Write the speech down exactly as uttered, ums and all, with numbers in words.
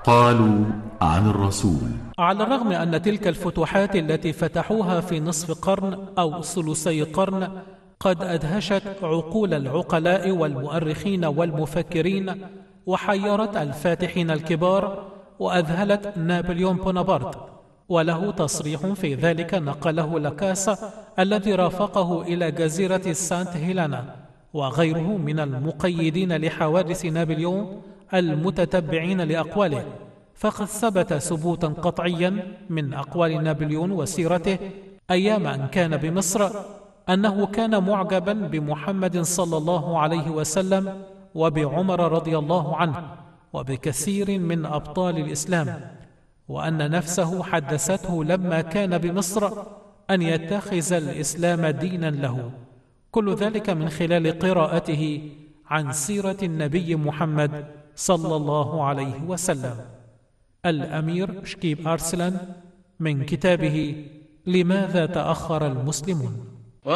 قالوا عن الرسول: على الرغم أن تلك الفتوحات التي فتحوها في نصف قرن أو ثلثي قرن قد أدهشت عقول العقلاء والمؤرخين والمفكرين وحيرت الفاتحين الكبار وأذهلت نابليون بونابرت، وله تصريح في ذلك نقله لاكاسا الذي رافقه إلى جزيرة سانت هيلانا وغيره من المقيدين لحوادث نابليون المتتبعين لأقواله، فقد ثبت ثبوتا قطعيا من أقوال نابليون وسيرته أيام أن كان بمصر أنه كان معجبا بمحمد صلى الله عليه وسلم وبعمر رضي الله عنه وبكثير من أبطال الإسلام، وأن نفسه حدثته لما كان بمصر أن يتخذ الإسلام دينا له. كل ذلك من خلال قراءته عن سيرة النبي محمد صلى الله عليه وسلم. الأمير شكيب أرسلان من كتابه لماذا تأخر المسلمون.